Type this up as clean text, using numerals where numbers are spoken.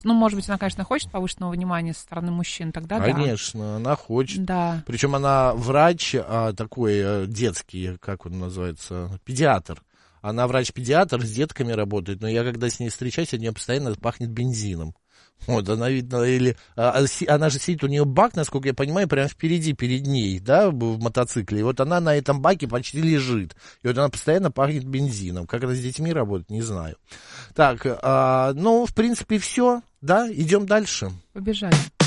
Ну, может быть, она, конечно, хочет повышенного внимания со стороны мужчин, тогда да. Конечно, она хочет. Да. Причем она врач такой детский, как он называется, педиатр. Она врач-педиатр, с детками работает, но я когда с ней встречаюсь, от нее постоянно пахнет бензином. Вот, она, видно, или... она же сидит, у нее бак, насколько я понимаю, прямо впереди, перед ней, да, в мотоцикле. И вот она на этом баке почти лежит. И вот она постоянно пахнет бензином. Как это с детьми работает, не знаю. Так, ну, в принципе, все. Да, идем дальше. Побежали.